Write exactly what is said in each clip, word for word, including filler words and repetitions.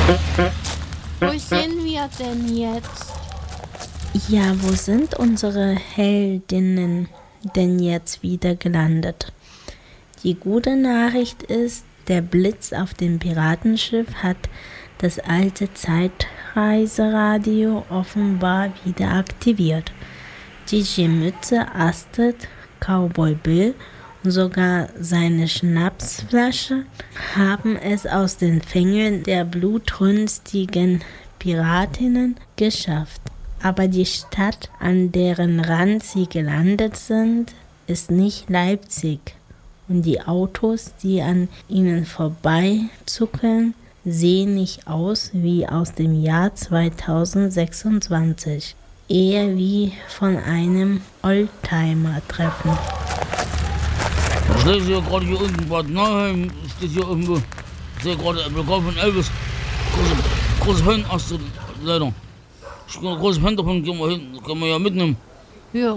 Wo sind wir denn jetzt? Ja, wo sind unsere Heldinnen denn jetzt wieder gelandet? Die gute Nachricht ist, der Blitz auf dem Piratenschiff hat das alte Zeitreiseradio offenbar wieder aktiviert. Gigi Mütze, Astrid, Cowboy Bill und sogar seine Schnapsflasche haben es aus den Fängen der blutrünstigen Piratinnen geschafft. Aber die Stadt, an deren Rand sie gelandet sind, ist nicht Leipzig. Und die Autos, die an ihnen vorbeizuckeln, sehen nicht aus wie aus dem Jahr zweitausendsechsundzwanzig. Eher wie von einem Oldtimer-Treffen. Ich lese hier gerade hier unten Bad Nauheim, steht hier irgendwo. Ich sehe gerade Plakat von Elvis. Große, große Fan, Astrid, leider. Ich bin ein großer Fan davon, gehen wir hin, können wir ja mitnehmen. Ja.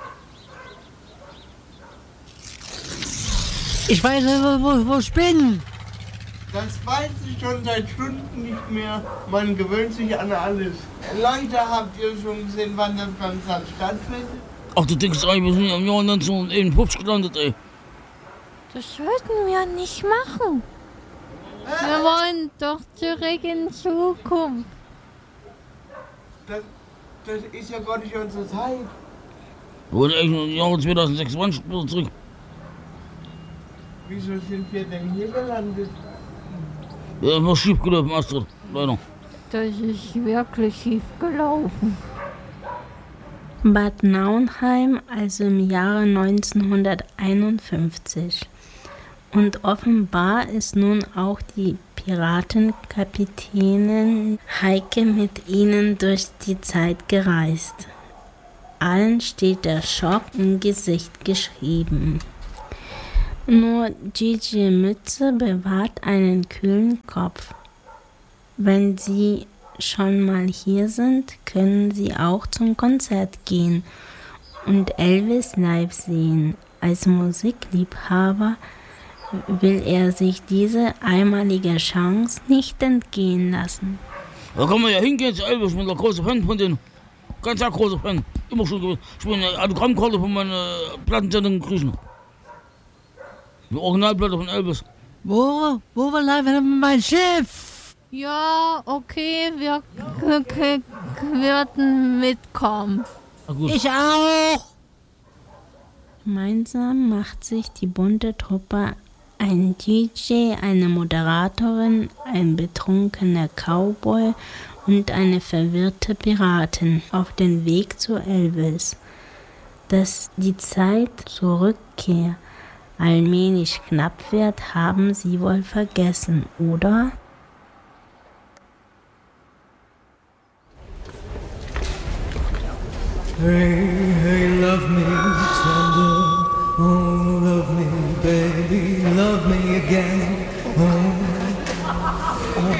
Ich weiß nicht, wo, wo, wo ich bin. Das weiß ich schon seit Stunden nicht mehr. Man gewöhnt sich an alles. Leute, habt ihr schon gesehen, wann das Ganze stattfindet? Ach, du denkst eigentlich, wir sind ja im Jahr neunzehnhunderteinundfünfzig gelandet, ey. Das sollten wir nicht machen. Wir wollen doch zurück in Zukunft. Das, das ist ja gar nicht unsere Zeit. Wir wollen eigentlich im Jahr zweitausendsechsundzwanzig wieder zurück. Wieso sind wir denn hier gelandet? Ja, was schief gelaufen, Astrid, leider. Das ist wirklich schief gelaufen. Bad Nauheim, also im Jahre neunzehnhunderteinundfünfzig. Und offenbar ist nun auch die Piratenkapitänin Heike mit ihnen durch die Zeit gereist. Allen steht der Schock im Gesicht geschrieben. Nur Gigi Mütze bewahrt einen kühlen Kopf. Wenn sie schon mal hier sind, können sie auch zum Konzert gehen und Elvis live sehen. Als Musikliebhaber will er sich diese einmalige Chance nicht entgehen lassen. Da kann man ja hingehen zu Elvis, ich bin der große Fan von denen. Ganz sehr großer Fan. Immer schon gewesen. Ich bin eine Autogrammkarte von meiner Plattensendung grüßen. Die Originalplatte von Elvis. Wo, wo war live mein Schiff? Ja, okay, wir k- k- würden mitkommen. Ich auch. Gemeinsam macht sich die bunte Truppe, ein D J, eine Moderatorin, ein betrunkener Cowboy und eine verwirrte Piratin auf den Weg zu Elvis. Dass die Zeit zur Rückkehr allmählich knapp wird, haben sie wohl vergessen, oder? Hey, hey, love me tender, oh, love me, baby, love me again, oh, oh.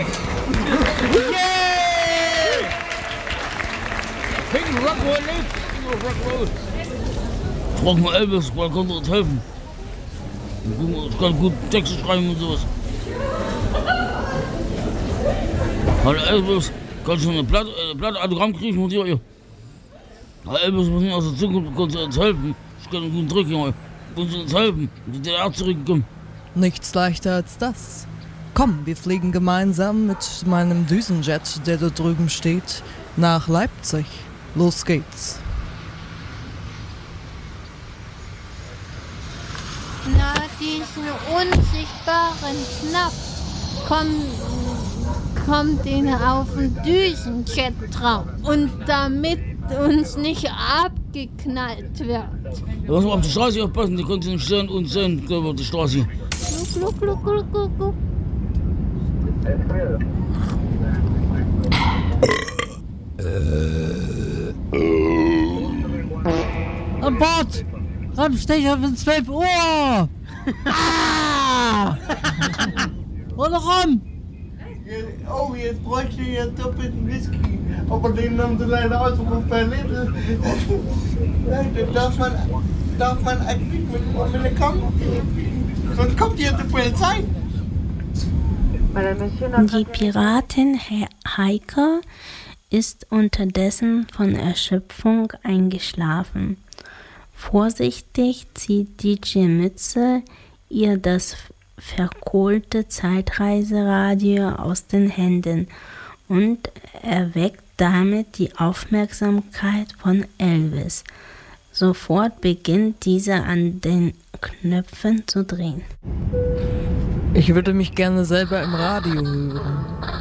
Yeah! Pink Rock'n'Roll lebt, Pink Rock'n'Roll. Ich brauch mal Elvis, weil er konnte uns helfen. Ich kann gut Texte schreiben und sowas. Hallo Elvis, kannst du eine Platte, äh, Platte Autogramm kriegen von dir? Ja. Hallo Elvis, wir sind aus der Zukunft, kannst du uns helfen? Ich kann einen guten Trick, Junge. Kannst du uns helfen? Die D D R zurückgekommen. Nichts leichter als das. Komm, wir fliegen gemeinsam mit meinem Düsenjet, der da drüben steht, nach Leipzig. Los geht's. Na, diesen unsichtbaren Knopf kommt, kommt ihn auf den Düsenjet drauf. Und damit uns nicht abgeknallt wird. Da muss man auf die Straße aufpassen, die können nicht sehen und sehen, glaube ich, auf die Straße. Gluck, gluck, gluck, gluck, gluck. An Bord! Rammstecher um zwölf Uhr! Ah! Und rum! Oh, jetzt bräuchte ich jetzt doppelten Whisky. Aber den haben sie leider ausgerufen bei Lidl. Den darf man, darf man eigentlich mit Formel kommen. Sonst kommt hier die Polizei. Die Piratin Heike ist unterdessen von Erschöpfung eingeschlafen. Vorsichtig zieht D J Mütze ihr das verkohlte Zeitreiseradio aus den Händen und erweckt damit die Aufmerksamkeit von Elvis. Sofort beginnt dieser an den Knöpfen zu drehen. Ich würde mich gerne selber im Radio hören.